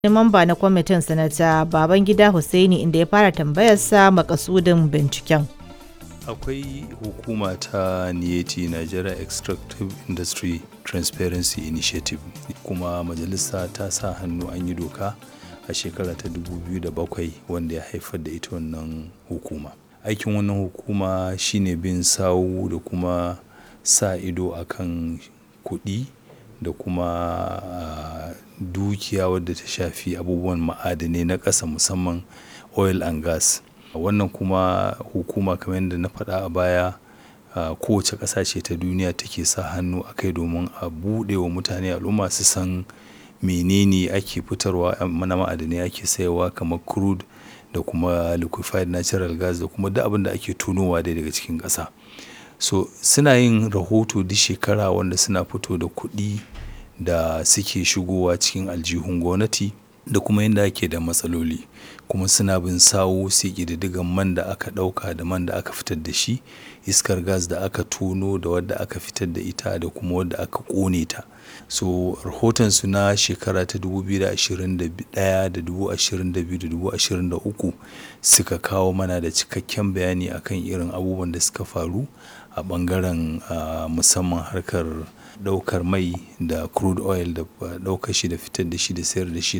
Mamba na kwamitin Sanata Babangida Hussaini inda ya fara tambayarsa makasudin binciken. Akwai hukuma ta NIETI, Nigeria Extractive Industry Transparency Initiative, kuma majalisa ta sa hannu an yi doka a shekara ta 2007 wanda ya haifar da ita wannan hukuma. Aikin wannan hukuma shine bin sawu da kuma sa ido akan kuɗi da kuma dukiya wadda ta shafi abubuwan ma'adanai na ƙasa, musamman oil and gas. Wannan kuma hukuma, kamar yadda na faɗa a baya, kowace ƙasa ce ta duniya take sa hannu a kai domin a buɗe wa mutane, al'umma su san menene ake fitarwa na ma'adanai ake sayarwa, kamar crude da kuma liquefied natural gas da kuma duk abin da ake tonowa daga cikin ƙasa. So suna yin rahoto duk shekara wanda suna fito da kuɗi da suke shigowa cikin aljihun gwamnati da kuma yadda ake da matsaloli, kuma suna bin sawu su ƙididdigan man da aka ɗauka da man da aka fitar da shi, iskar gas da aka tono da wadda aka fitar da ita da kuma wadda aka ƙone ta. So rahotonsu na shekara ta 2021 da 2022 da 2023 suka kawo mana da cikakken bayani akan irin abubuwan da suka faru a ɓangaren musamman harkar ɗaukar mai da crude oil da ɗaukar shi da fitar da shi da sayar da shi